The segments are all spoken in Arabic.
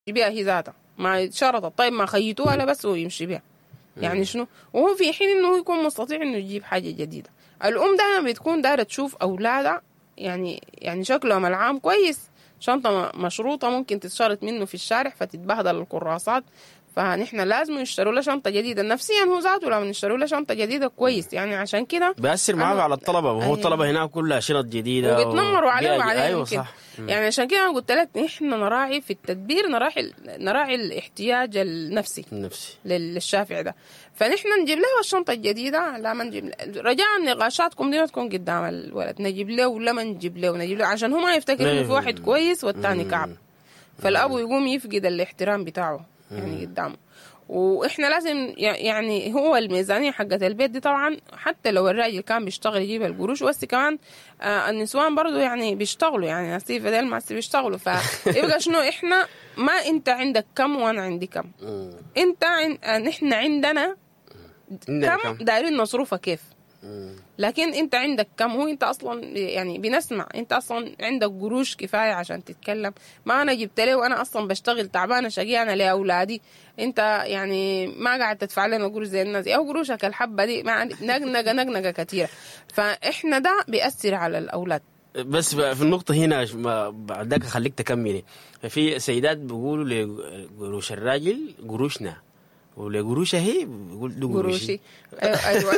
بيها هي ذاتها ما شرطت. طيب ما خيطوها لا بس هو يمشي بيها يعني شنو؟ وهو في حين انه يكون مستطيع انه يجيب حاجه جديده. الام دائما بتكون دايره تشوف اولادها يعني شكلهم العام كويس، شنطه مشروطه ممكن تتشرط منه في الشارع فتتبهدل الكراسات، فنحن لازم يشتروا له شنطه جديده. نفسيا هو ذاته لما يشتروا له شنطه جديده كويس يعني. عشان كده بيأثر معاه على الطلبه، وهو الطلبه هناك كلها شنط جديده وبيتنمروا عليه بعدين. ايوه يمكن صح. يعني عشان كده انا قلت لك نحن نراعي في التدبير، نراعي الاحتياج النفسي للشافع ده. فنحن نجيب له الشنطه الجديده، لا ما نجيب له. رجاء نقاشاتكم دي ما تكون قدام الولد، نجيب له ولا ما نجيب له عشان هو ما يفتكر انه في واحد كويس والثاني كعب. فالابو يقوم يفقد الاحترام بتاعه يعني قدامه. واحنا لازم يعني هو الميزانيه حقت البيت دي طبعا حتى لو الراجل كان بيشتغل يجيب القروش، بس كمان النسوان برضو يعني بيشتغلوا، يعني نسيف ديل ما بيشتغلوا. فيبقى شنو احنا ما انت عندك كم وانا عندي كم، انت نحن عندنا كم دايرين نصرفها كيف، لكن انت عندك كم. هو انت اصلا يعني بنسمع انت اصلا عندك قروش كفايه عشان تتكلم. ما انا جبت له وانا اصلا بشتغل تعبانه شقيانه لاولادي، انت يعني ما قاعد تدفع لنا قروش زي الناس او قروشك الحبه دي ما نقنقه كثيره. فاحنا ده بيأثر على الاولاد. بس في النقطة هنا بعدك خليك تكملي. في سيدات بيقولوا لقروش الراجل قروشنا، ولقروشها هي بيقول له قروشي. ايوه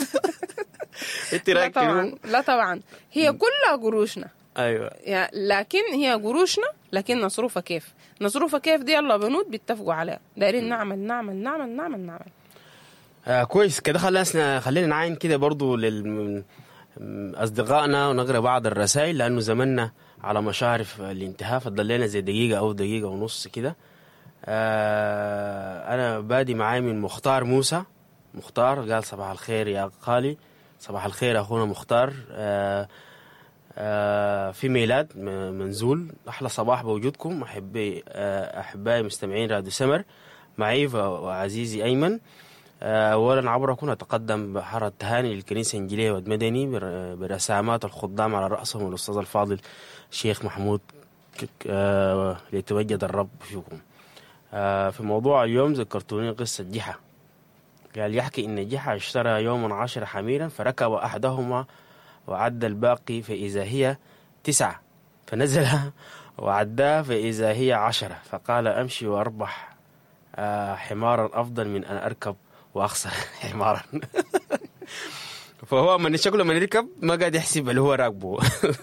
لا طبعا هي كلها قروشنا. ايوه يعني لكن هي قروشنا، لكن نصرفها كيف دي الله بنود بيتفقوا عليها. دايرين نعمل كويس كده. خلينا نعاين كده برضو أصدقائنا ونقرأ بعض الرسائل، لأنه زمننا على مشارف الانتهاء، فضل لنا زي دقيقة أو دقيقة ونص كده. أنا بادي معاي من مختار موسى. مختار قال صباح الخير يا خالي. صباح الخير أخونا مختار. في ميلاد منزول، أحلى صباح بوجودكم أحبائي مستمعين راديو سمر، معي وعزيزي أيمن. أولا عبركم أتقدم بحر التهاني للكنيسة الإنجيلية والمدني برسامات الخضام على رأسهم الأستاذ الفاضل الشيخ محمود، ليتوجد الرب فيكم. في موضوع اليوم ذكرتوني قصة جحا. قال يحكي إن جحا اشترى يوما 10 حميرا، فركب أحدهما وعد الباقي فإذا هي 9، فنزل وعداه فإذا هي 10، فقال أمشي وأربح حمارا أفضل من أن أركب وأخسر حمارا. فهو من شكله من يركب ما قاعد يحسب اللي هو راكبه.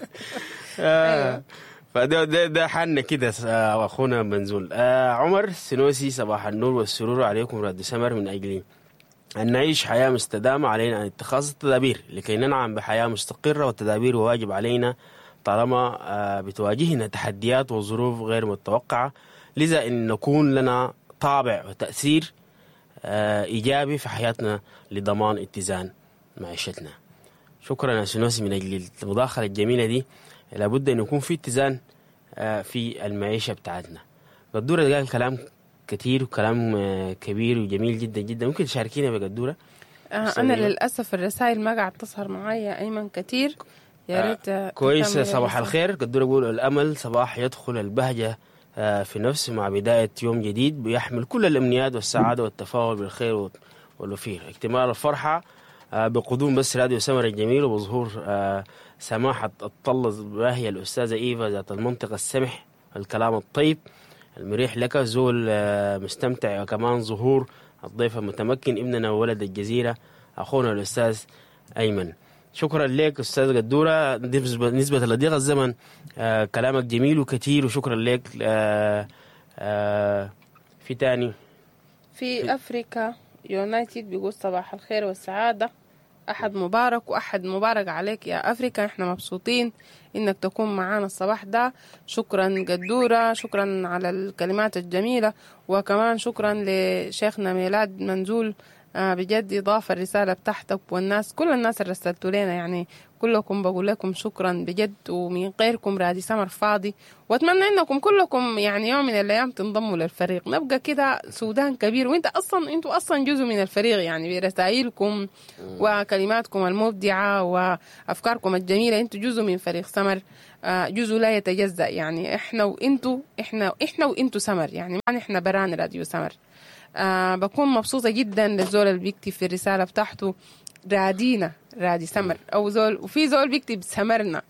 فده حالنا كده أخونا منزول. عمر سنوسي صباح النور والسرور عليكم راديو سمر. من أجل أن نعيش حياة مستدامة علينا أن اتخاذ التدابير لكي ننعم بحياة مستقرة، والتدابير واجب علينا طالما بتواجهنا تحديات وظروف غير متوقعة، لذا أن نكون لنا طابع وتأثير إيجابي في حياتنا لضمان اتزان معيشتنا. شكرا يا سنوسي من أجل المداخلة الجميلة دي. لابد أن يكون في اتزان في المعيشة بتاعتنا. قدورة قال كلام كتير وكلام كبير وجميل جدا جدا. ممكن تشاركينا بقدورة؟ أنا للأسف الرسائل ما قاعد تظهر معايا أيمن كتير، يا ريت. كويس. صباح الخير. قدورة يقول الأمل صباح يدخل البهجة في نفس مع بداية يوم جديد بيحمل كل الأمنيات والسعادة والتفاؤل بالخير والوفير. اكتمال الفرحة بقدوم بس راديو سمر الجميل وظهور سماحة الطلة باهية الأستاذة إيفا ذات المنطق السمح، الكلام الطيب المريح لك زول مستمتع، وكمان ظهور الضيف المتمكن ابننا وولد الجزيرة أخونا الأستاذ أيمن. شكرا لك أستاذ قدورة. نسبة لضيق الزمن كلامك جميل وكتير، وشكرا لك. في تاني في أفريكا يونايتد بيقول صباح الخير والسعادة، أحد مبارك وأحد مبارك عليك يا أفريكا. إحنا مبسوطين إنك تكون معانا الصباح ده. شكرا قدورة، شكرا على الكلمات الجميلة، وكمان شكرا لشيخنا ميلاد منزول بجد إضافة الرسالة بتاعتك والناس كل الناس اللي رسلتوا لنا، يعني كلكم بقول لكم شكرا بجد، ومن غيركم رادي سمر فاضي، واتمنى انكم كلكم يعني يوم من الايام تنضموا للفريق، نبقى كده سودان كبير. انتوا اصلا جزء من الفريق يعني برسائلكم وكلماتكم المبدعه وافكاركم الجميله، انتوا جزء من فريق سمر، جزء لا يتجزأ يعني. احنا وانتوا سمر يعني، ما احنا بران راديو سمر. بكون مبسوطه جدا للزول اللي بيكتب في الرساله بتاعته رادينا رادي سمر، او زول وفي زول بيكتب سمرنا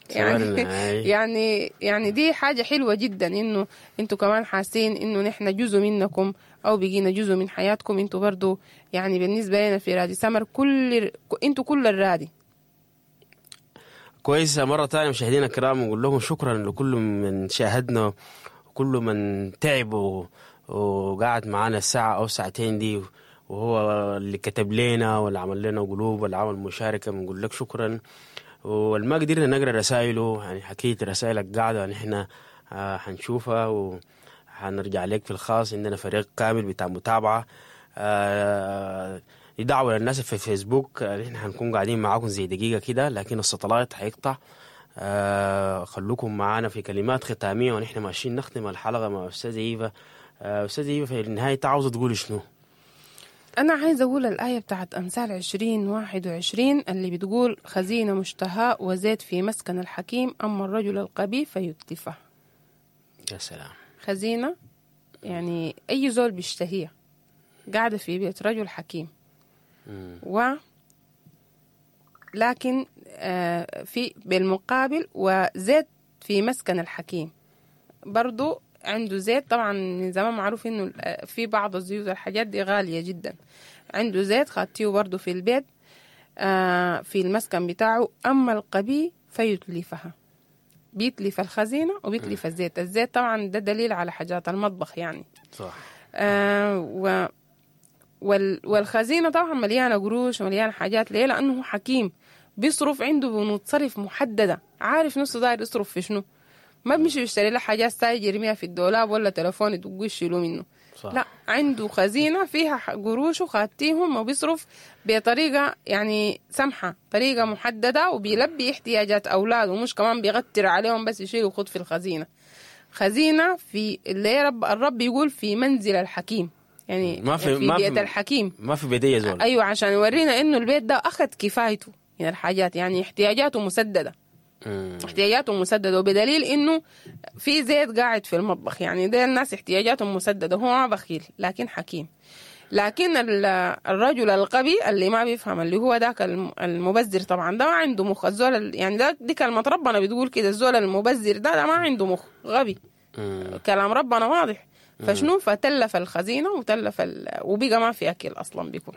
يعني دي حاجه حلوه جدا، انه انتوا كمان حاسين انه نحن جزء منكم او بقينا جزء من حياتكم. انتوا برضو يعني بالنسبه لنا في رادي سمر انتوا كل الرادي. كويس. مرة تانية مشاهدينا الكرام نقول لهم شكرا لكل من شاهدنا وكل من تعب وقاعد معنا الساعة أو ساعتين دي، وهو اللي كتب لنا واللي عمل لنا قلوب واللي عمل مشاركة، بنقول لك شكرا. والما قدرنا نقرأ رسائله يعني حكيت رسائلك قاعدة نحن حنشوفها وحنرجع لك في الخاص. عندنا فريق كامل بتاع متابعة. دعوة للناس في الفيسبوك، نحن حنكون قاعدين معاكم زي دقيقة كده، لكن الساتلايت حيقطع. خلوكم معانا في كلمات ختامية ونحن ماشيين نختم الحلقة مع أستاذة إيفا. أستاذة إيفا في النهاية عاوزة تقول شنو؟ أنا عايزة أقول الآية بتاعت أمثال 20:21 اللي بتقول خزينة مشتهاة وزيت في مسكن الحكيم، أما الرجل القبي فيتلفه. يا سلام. خزينة يعني أي زول بيشتهيها قاعدة في بيت رجل حكيم. لكن في بالمقابل وزيت في مسكن الحكيم، برضو عنده زيت. طبعا من زمان معروف انه في بعض الزيوت الحاجات دي غالية جدا، عنده زيت خاتيه برضو في البيت في المسكن بتاعه. أما القبي فيتلفها، بيتلف الخزينة وبيتلف الزيت. الزيت طبعا ده دليل على حاجات المطبخ يعني. صح. والخزينة طبعا مليانة قروش ومليانة حاجات. ليه؟ لأنه هو حكيم، بيصرف عنده بنود صرف محددة، عارف نصه داير يصرف في شنو. ما بيمشي يشتري له حاجات سايج يرميها في الدولاب ولا تلفون يدقوا يشيلوا منه. صح. لا، عنده خزينة فيها قروش وخاتيهم، وبيصرف بطريقة يعني سمحة، طريقة محددة، وبيلبي احتياجات أولاده، ومش كمان بيغتر عليهم بس يشيلوا خط في الخزينة. خزينة في اللي الرب يقول في منزل الحكيم، يعني ما في بيت الحكيم، ما في بيدية زول. أيوة، عشان يورينا إنه البيت ده أخذ كفايته من الحاجات، يعني احتياجاته مسددة. احتياجاتهم مسددة، وبدليل إنه في زيت قاعد في المطبخ. يعني ده الناس احتياجاتهم مسددة، هو ما بخيل لكن حكيم. لكن الرجل القبي اللي ما بيفهم، اللي هو ذاك المبذر، طبعا ده ما عنده مخ. الزول يعني دي كلمة ربنا بتقول كده، الزول المبذر ده ما عنده مخ، غبي. كلام ربنا واضح. فشنو؟ فتلف الخزينة وبقى ما في أكل أصلا بيكون.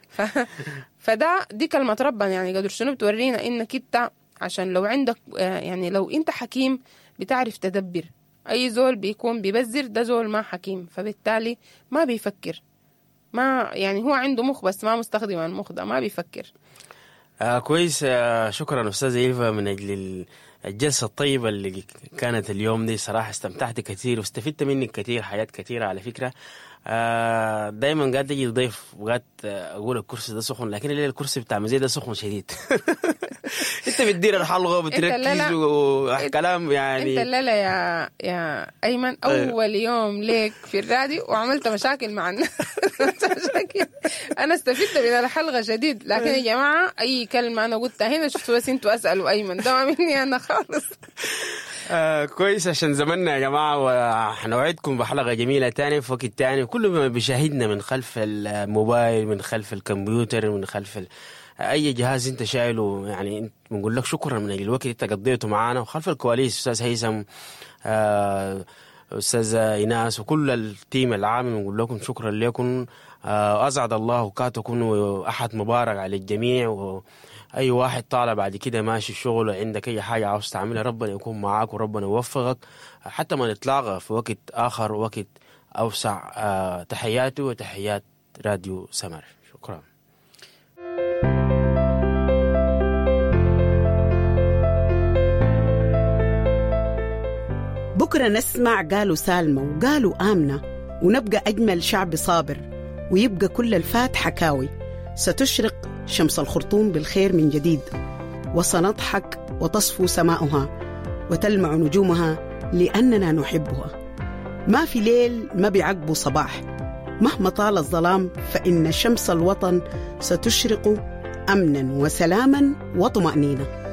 دي كلمة ربنا يعني قدر شنو بتورينا إنك انت عشان لو عندك يعني لو انت حكيم بتعرف تدبر. اي زول بيكون بيبذر ده زول ما حكيم، فبالتالي ما بيفكر، ما يعني هو عنده مخ بس ما مستخدم المخ ده، ما بيفكر. كويس. شكرا أستاذة إيلفا من أجل الجلسة الطيبة اللي كانت اليوم دي. صراحة استمتعت كثير واستفدت منك كثير، حاجات كثيرة على فكرة. دايما قاعد تجي ضيف وقاعد أقول الكرسي ده سخن، لكن الليلة الكرسي بتاع مزيد ده سخن شديد. انت بتدير الحلقة وبتركز وكلام يعني. انت الليلة يا أيمن أول يوم ليك في الراديو وعملت مشاكل مع الناس. أنا استفدت من الحلقة شديد، لكن يا جماعة أي كلمة أنا قلتها هنا شفتوا بس انتوا أسألوا أيمن، ده مني أنا خالص. كويس. عشان زمننا يا جماعة، وحنوعدكم بحلقة جميلة تاني في وقت تاني. كل ما بيشاهدنا من خلف الموبايل، من خلف الكمبيوتر، من خلف اي جهاز انت شايله، يعني بنقول لك شكرا من الوقت انت قضيته معانا. وخلف الكواليس استاذ هيثم، استاذ ايناس، وكل التيم العام بنقول لكم شكرا لكم. اسعد الله اوقاتكم واحد مبارك على الجميع. واي واحد طالع بعد كده ماشي الشغل وعندك اي حاجه عاوز تعملها، ربنا يكون معاك وربنا يوفقك حتى ما نتلاقى في وقت اخر، وقت اوسع. تحياتي وتحيات راديو سمر. شكرا. بكرة نسمع قالوا سالمة وقالوا آمنة، ونبقى أجمل شعب صابر، ويبقى كل الفات حكاوي. ستشرق شمس الخرطوم بالخير من جديد، وسنضحك وتصفو سماؤها وتلمع نجومها لأننا نحبها. ما في ليل ما بيعقبه صباح، مهما طال الظلام فإن شمس الوطن ستشرق أمنا وسلاما وطمأنينة.